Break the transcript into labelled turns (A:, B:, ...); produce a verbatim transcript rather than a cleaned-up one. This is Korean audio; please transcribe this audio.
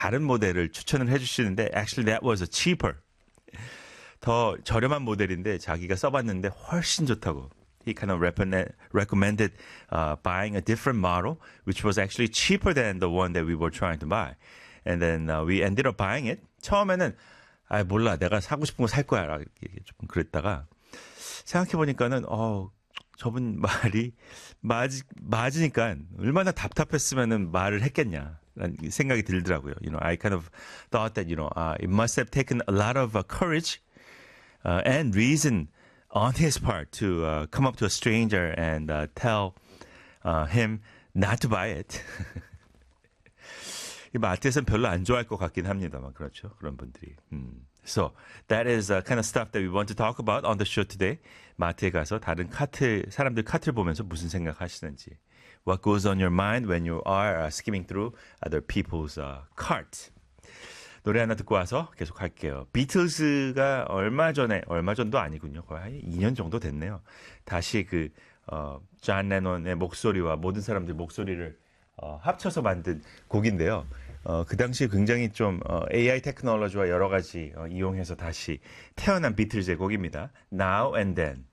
A: 다른 모델을 추천을 해주시는데 actually that was a cheaper. 더 저렴한 모델인데 자기가 써봤는데 훨씬 좋다고. He kind of recommended uh, buying a different model, which was actually cheaper than the one that we were trying to buy. And then uh, we ended up buying it. 처음에는 아 몰라 내가 사고 싶은 거 살 거야 라고 좀 그랬다가 생각해 보니까는 어 저분 말이 맞 맞으니까 얼마나 답답했으면은 말을 했겠냐라는 생각이 들더라고요. You know, I kind of thought that you know uh, it must have taken a lot of uh, courage uh, and reason on his part to uh, come up to a stranger and uh, tell uh, him not to buy it. 이 마트에서는 별로 안 좋아할 것 같긴 합니다만 그렇죠. 그런 분들이. 음. So that is uh, kind of stuff that we want to talk about on the show today. 마트에 가서 다른 카트 사람들 카트를 보면서 무슨 생각하시는지. What goes on your mind when you are uh, skimming through other people's uh, cart. 노래 하나 듣고 와서 계속 할게요. 비틀즈가 얼마 전에 얼마 전도 아니군요. 거의 한 이 년 정도 됐네요. 다시 그 어, 존 레논의 목소리와 모든 사람들 목소리를 어, 합쳐서 만든 곡인데요. 어, 그 당시에 굉장히 좀 어, 에이아이 테크놀로지와 여러 가지 어, 이용해서 다시 태어난 비틀즈의 곡입니다. Now and Then.